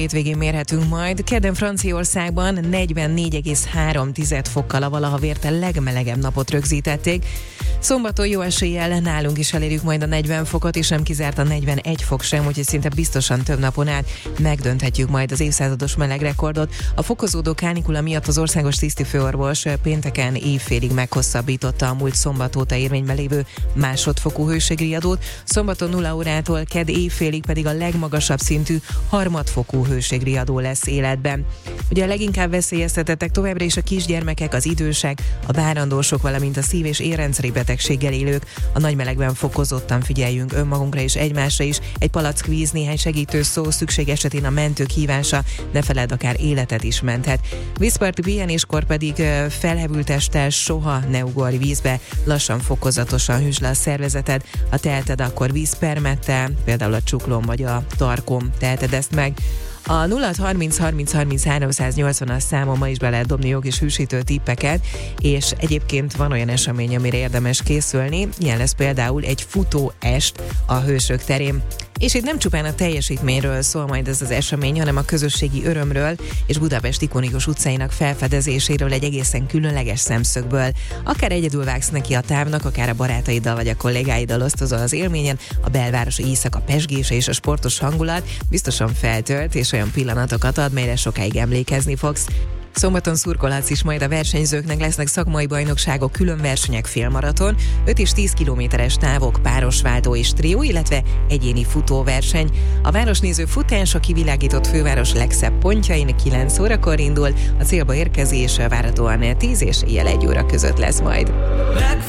hétvégén mérhetünk majd. Kedden Franciaországban 44,3 fokkal a valaha vérte legmelegebb napot rögzítették. Szombaton jó eséllyel nálunk is elérjük majd a 40 fokot, és nem kizárt a 41 fok sem, úgyhogy szinte biztosan több napon át megdönthetjük majd az évszázados melegrekordot. A fokozódó kánikula miatt az országos tisztifőorvos pénteken évfélig meghosszabbította a múlt szombat óta érvényben lévő másodfokú hőségriadót. Szombaton 0 órától kedd évfélig pedig a legmagasabb szintű harmadfokú hőségriadó lesz életben. Ugye a leginkább veszélyeztetettek továbbra is a kisgyermekek, az idősek, a várandósok, valamint a szív- és érrendszeri betegséggel élők. A nagy melegben fokozottan figyeljünk önmagunkra és egymásra is. Egy palack víz, néhány segítő szó, szükség esetén a mentők hívása, ne feledd, akár életet is menthet. Vízparti pihenéskor pedig felhevült testtel soha ne ugorj vízbe, lassan, fokozatosan hűsd le a szervezeted. Ha teheted, akkor vízpermettel, például a csuklón vagy a tarkón teheted ezt meg. A 0630 30 30 380-as számon ma is be lehet dobni jog és hűsítő tippeket, és egyébként van olyan esemény, amire érdemes készülni, ilyen lesz például egy futóest a Hősök terén. És itt nem csupán a teljesítményről szól majd ez az esemény, hanem a közösségi örömről és Budapest ikonikus utcáinak felfedezéséről egy egészen különleges szemszögből. Akár egyedül vágsz neki a távnak, akár a barátaiddal vagy a kollégáiddal osztozol az élményen, a belvárosi éjszaka pezsgése és a sportos hangulat biztosan feltölt, és olyan pillanatokat ad, melyre sokáig emlékezni fogsz. Szombaton szurkolhatsz is majd a versenyzőknek, lesznek szakmai bajnokságok, külön versenyek, félmaraton, 5 és 10 kilométeres távok, párosváltó és trió, illetve egyéni futóverseny. A városnéző futás a kivilágított főváros legszebb pontjain 9 órakor indul, a célba érkezés várhatóan 10 és éjjel 1 óra között lesz majd.